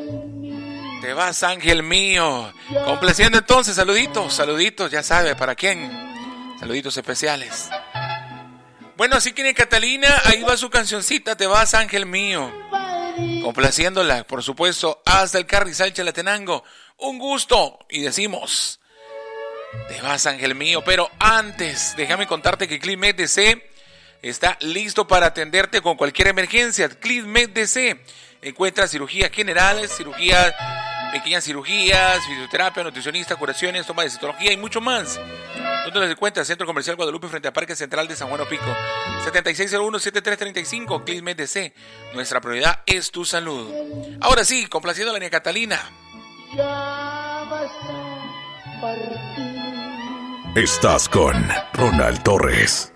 Te vas, ángel mío. Complaciendo entonces, saluditos, ya sabe, ¿para quién? Saluditos especiales. Bueno, así que Catalina, ahí va su cancioncita, Te vas, ángel mío. Complaciéndola, por supuesto, hasta el Carrizal Chalatenango. Un gusto, y decimos, te vas, ángel mío. Pero antes, déjame contarte que ClipMed DC está listo para atenderte con cualquier emergencia. ClipMed DC encuentra cirugías generales, pequeñas cirugías, fisioterapia, nutricionista, curaciones, toma de citología y mucho más. ¿Dónde les encuentras? Centro Comercial Guadalupe frente a Parque Central de San Juan Opico. 7601-7335, ClipMed DC. Nuestra prioridad es tu salud. Ahora sí, complaciendo a la niña Catalina. Ya vas a partir. Estás con Ronald Torres.